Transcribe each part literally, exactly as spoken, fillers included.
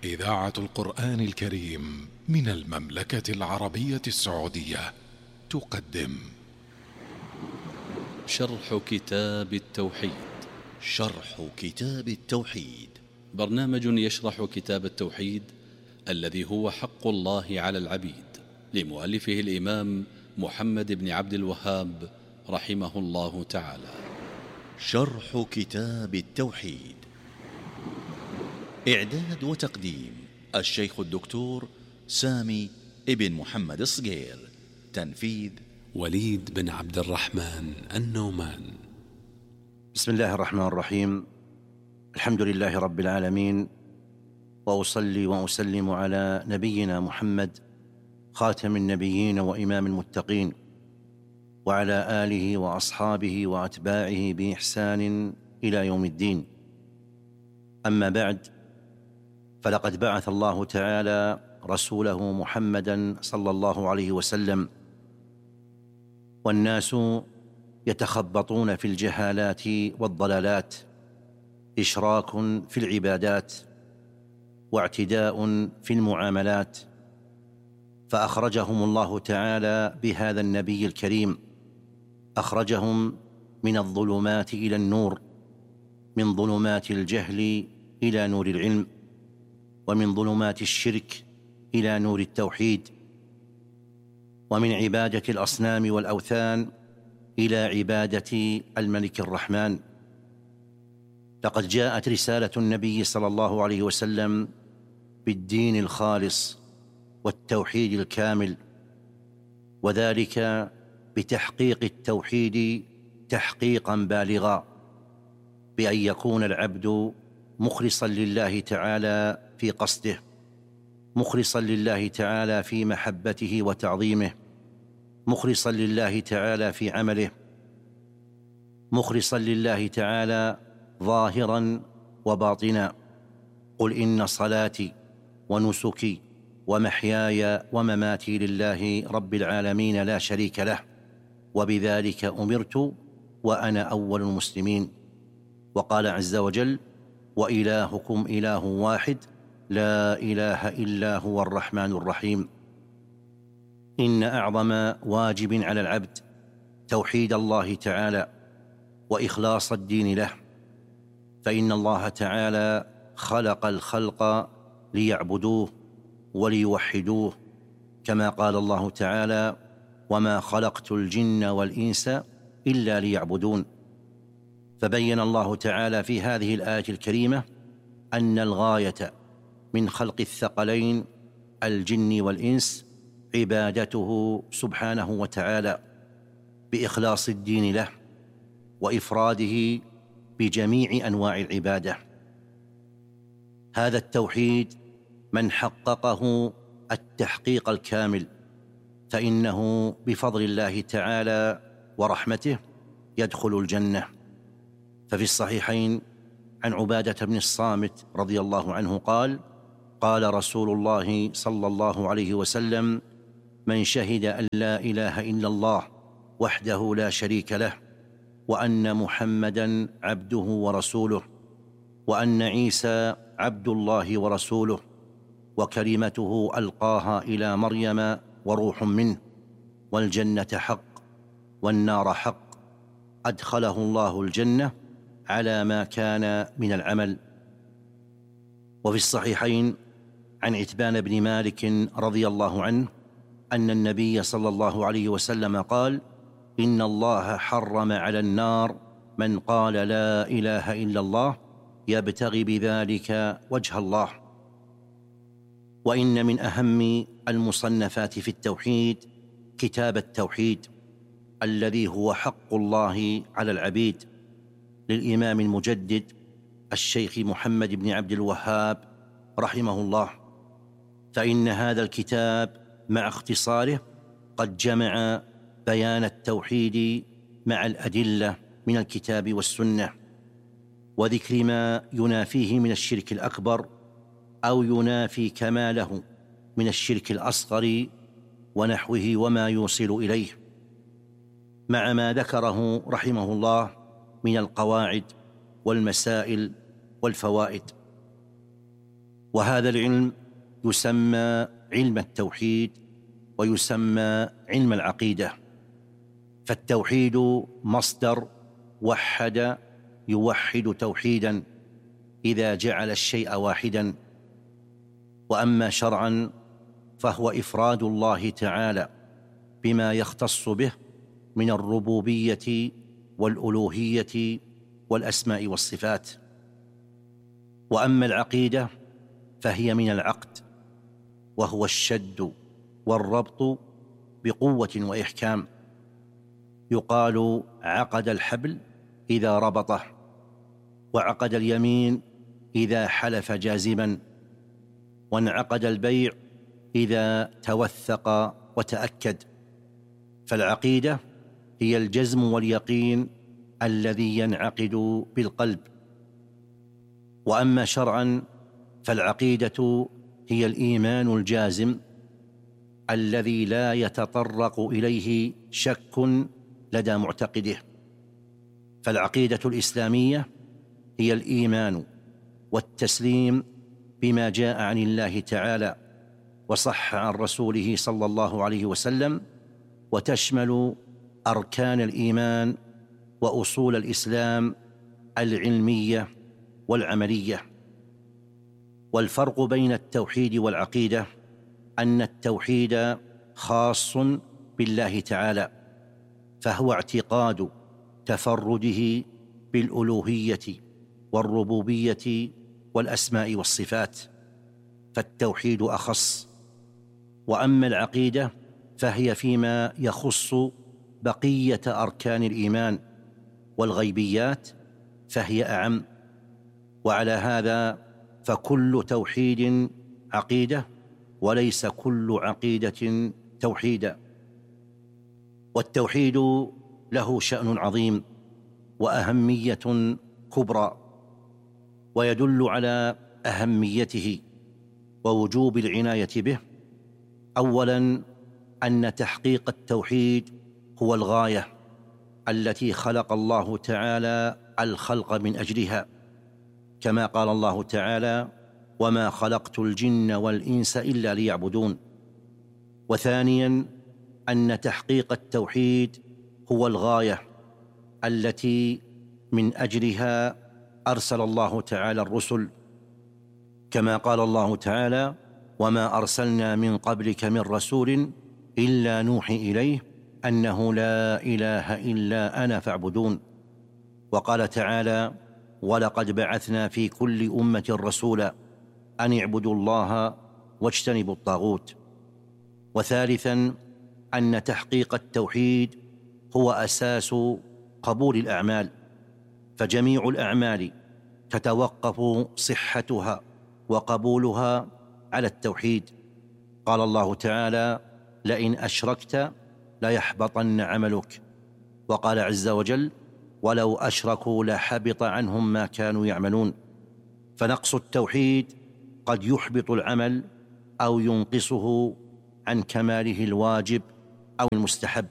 إذاعة القرآن الكريم من المملكة العربية السعودية تقدم شرح كتاب التوحيد. شرح كتاب التوحيد برنامج يشرح كتاب التوحيد الذي هو حق الله على العبيد، لمؤلفه الإمام محمد بن عبد الوهاب رحمه الله تعالى. شرح كتاب التوحيد، إعداد وتقديم الشيخ الدكتور سامي ابن محمد الصقير، تنفيذ وليد بن عبد الرحمن النومان. بسم الله الرحمن الرحيم. الحمد لله رب العالمين، وأصلي وأسلم على نبينا محمد خاتم النبيين وإمام المتقين، وعلى آله وأصحابه وأتباعه بإحسان إلى يوم الدين. أما بعد، فلقد بعث الله تعالى رسوله محمدا صلى الله عليه وسلم، والناس يتخبطون في الجهالات والضلالات، إشراك في العبادات واعتداء في المعاملات، فأخرجهم الله تعالى بهذا النبي الكريم، أخرجهم من الظلمات إلى النور، من ظلمات الجهل إلى نور العلم، ومن ظلمات الشرك إلى نور التوحيد، ومن عبادة الأصنام والأوثان إلى عبادة الملك الرحمن. لقد جاءت رسالة النبي صلى الله عليه وسلم بالدين الخالص والتوحيد الكامل، وذلك بتحقيق التوحيد تحقيقا بالغا، بأن يكون العبد مخلصا لله تعالى في قصده، مخلصا لله تعالى في محبته وتعظيمه، مخلصا لله تعالى في عمله، مخلصا لله تعالى ظاهرا وباطنا. قل إن صلاتي ونسكي ومحياي ومماتي لله رب العالمين لا شريك له، وبذلك أمرت وأنا أول المسلمين. وقال عز وجل: وإلهكم إله واحد لا إله إلا هو الرحمن الرحيم. إن أعظم واجب على العبد توحيد الله تعالى وإخلاص الدين له، فإن الله تعالى خلق الخلق ليعبدوه وليوحدوه، كما قال الله تعالى: وما خلقت الجن والإنس إلا ليعبدون. فبين الله تعالى في هذه الآية الكريمة أن الغاية من خلق الثقلين الجن والإنس عبادته سبحانه وتعالى بإخلاص الدين له وإفراده بجميع أنواع العبادة. هذا التوحيد من حققه التحقيق الكامل، فإنه بفضل الله تعالى ورحمته يدخل الجنة. ففي الصحيحين عن عبادة بن الصامت رضي الله عنه قال: قال رسول الله صلى الله عليه وسلم: من شهد أن لا إله إلا الله وحده لا شريك له، وأن محمدا عبده ورسوله، وأن عيسى عبد الله ورسوله، وكلمته ألقاها إلى مريم وروح منه، والجنة حق والنار حق، أدخله الله الجنة على ما كان من العمل. وفي الصحيحين عن عتبان بن مالك رضي الله عنه أن النبي صلى الله عليه وسلم قال: إن الله حرم على النار من قال لا إله إلا الله يبتغي بذلك وجه الله. وإن من أهم المصنفات في التوحيد كتاب التوحيد الذي هو حق الله على العبيد، للإمام المجدد الشيخ محمد بن عبد الوهاب رحمه الله. فإن هذا الكتاب مع اختصاره قد جمع بيان التوحيد مع الأدلة من الكتاب والسنة، وذكر ما ينافيه من الشرك الأكبر أو ينافي كماله من الشرك الأصغر ونحوه وما يوصل إليه، مع ما ذكره رحمه الله من القواعد والمسائل والفوائد. وهذا العلم يسمى علم التوحيد ويسمى علم العقيدة. فالتوحيد مصدر وحد يوحد توحيدا إذا جعل الشيء واحدا. وأما شرعا فهو إفراد الله تعالى بما يختص به من الربوبية والألوهية والأسماء والصفات. وأما العقيدة فهي من العقد، وهو الشد والربط بقوة وإحكام. يقال عقد الحبل إذا ربطه، وعقد اليمين إذا حلف جازما، وانعقد البيع إذا توثق وتأكد. فالعقيدة هي الجزم واليقين الذي ينعقد بالقلب. وأما شرعا فالعقيدة هي الإيمان الجازم الذي لا يتطرق إليه شك لدى معتقده. فالعقيدة الإسلامية هي الإيمان والتسليم بما جاء عن الله تعالى وصح عن رسوله صلى الله عليه وسلم، وتشمل أركان الإيمان وأصول الإسلام العلمية والعملية. والفرق بين التوحيد والعقيدة أن التوحيد خاص بالله تعالى، فهو اعتقاد تفرده بالألوهية والربوبية والأسماء والصفات، فالتوحيد أخص. وأما العقيدة فهي فيما يخص بقية أركان الإيمان والغيبيات فهي أعم. وعلى هذا فكل توحيد عقيدة وليس كل عقيدة توحيدا. والتوحيد له شأن عظيم وأهمية كبرى، ويدل على أهميته ووجوب العناية به أولا أن تحقيق التوحيد هو الغاية التي خلق الله تعالى الخلق من أجلها، كما قال الله تعالى: وما خلقت الجن والإنس إلا ليعبدون. وثانيا أن تحقيق التوحيد هو الغاية التي من أجلها أرسل الله تعالى الرسل، كما قال الله تعالى: وما أرسلنا من قبلك من رسول إلا نوحي إليه أنه لا إله إلا أنا فاعبدون. وقال تعالى: ولقد بعثنا في كل أمة رسولا أن اعبدوا الله واجتنبوا الطاغوت. وثالثا أن تحقيق التوحيد هو أساس قبول الأعمال، فجميع الأعمال تتوقف صحتها وقبولها على التوحيد. قال الله تعالى: لئن أشركت ليحبطن عملك. وقال عز وجل: ولو أشركوا لحبط عنهم ما كانوا يعملون. فنقص التوحيد قد يحبط العمل أو ينقصه عن كماله الواجب أو المستحب.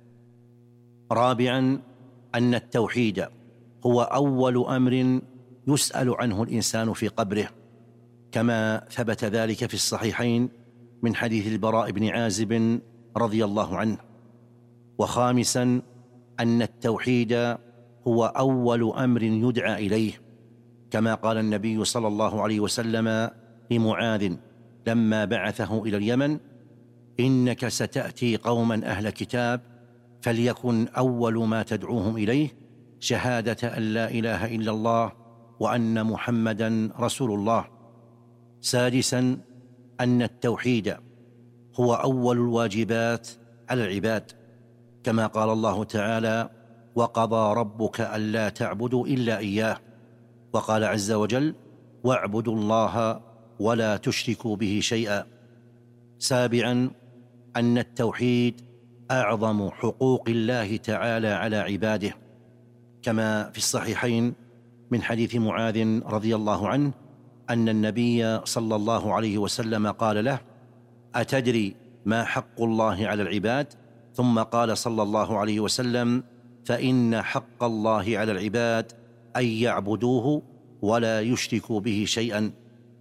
رابعا أن التوحيد هو أول أمر يسأل عنه الإنسان في قبره، كما ثبت ذلك في الصحيحين من حديث البراء بن عازب رضي الله عنه. وخامسا أن التوحيد هو أول أمر يدعى إليه، كما قال النبي صلى الله عليه وسلم لمعاذ لما بعثه إلى اليمن: إنك ستأتي قوما أهل كتاب فليكن أول ما تدعوهم إليه شهادة أن لا إله إلا الله وأن محمدا رسول الله. سادسا أن التوحيد هو أول الواجبات على العباد، كما قال الله تعالى: وقضى ربك ألا تعبدوا إلا إياه. وقال عز وجل: واعبدوا الله ولا تشركوا به شيئا. سابعا أن التوحيد أعظم حقوق الله تعالى على عباده، كما في الصحيحين من حديث معاذ رضي الله عنه أن النبي صلى الله عليه وسلم قال له: أتدري ما حق الله على العباد؟ ثم قال صلى الله عليه وسلم: فإن حق الله على العباد أن يعبدوه ولا يشركوا به شيئا.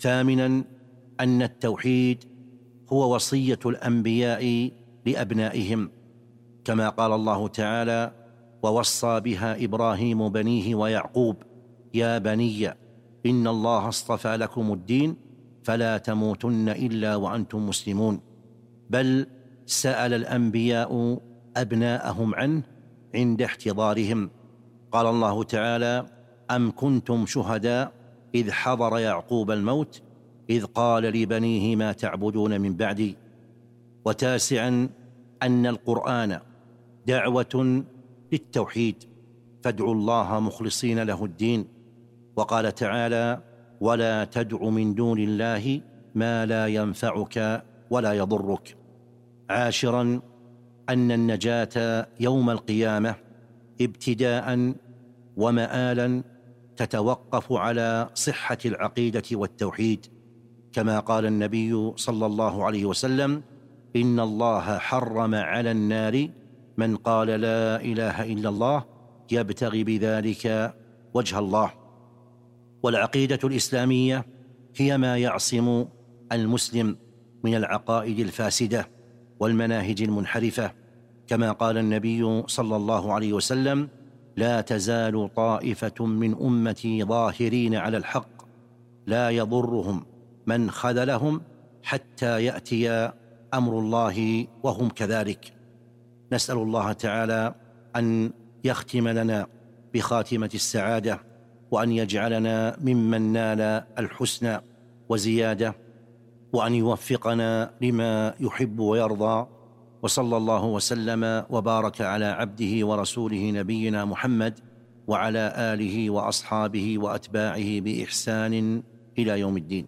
ثامناً أن التوحيد هو وصية الأنبياء لأبنائهم، كما قال الله تعالى: ووصى بها إبراهيم بنيه ويعقوب يا بني إن الله اصطفى لكم الدين فلا تموتن إلا وأنتم مسلمون. بل سأل الأنبياء أبناءهم عنه عند احتضارهم. قال الله تعالى: أم كنتم شهداء إذ حضر يعقوب الموت إذ قال لبنيه ما تعبدون من بعدي. وتاسعاً أن القرآن دعوة للتوحيد، فادعوا الله مخلصين له الدين. وقال تعالى: ولا تدع من دون الله ما لا ينفعك ولا يضرك. عاشراً أن النجاة يوم القيامة ابتداءً ومآلاً تتوقف على صحة العقيدة والتوحيد، كما قال النبي صلى الله عليه وسلم: إن الله حرم على النار من قال لا إله إلا الله يبتغي بذلك وجه الله. والعقيدة الإسلامية هي ما يعصم المسلم من العقائد الفاسدة والمناهج المنحرفة، كما قال النبي صلى الله عليه وسلم: لا تزال طائفة من أمتي ظاهرين على الحق لا يضرهم من خذلهم حتى يأتي أمر الله وهم كذلك. نسأل الله تعالى أن يختم لنا بخاتمة السعادة، وأن يجعلنا ممن نال الحسنى وزيادة، وأن يوفقنا لما يحب ويرضى. وصلى الله وسلم وبارك على عبده ورسوله نبينا محمد وعلى آله وأصحابه وأتباعه بإحسان إلى يوم الدين.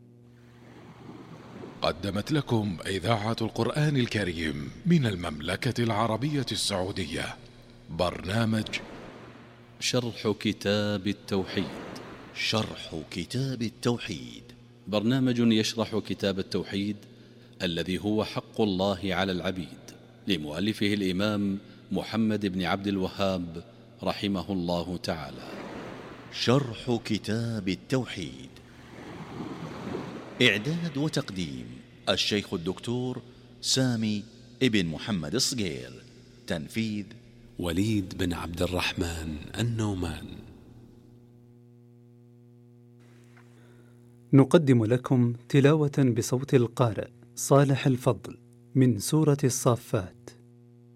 قدمت لكم إذاعة القرآن الكريم من المملكة العربية السعودية برنامج شرح كتاب التوحيد. شرح كتاب التوحيد برنامج يشرح كتاب التوحيد الذي هو حق الله على العبيد، لمؤلفه الإمام محمد بن عبد الوهاب رحمه الله تعالى. شرح كتاب التوحيد، إعداد وتقديم الشيخ الدكتور سامي ابن محمد الصقير. تنفيذ وليد بن عبد الرحمن النومان. نقدم لكم تلاوة بصوت القارئ صالح الفضل من سورة الصافات.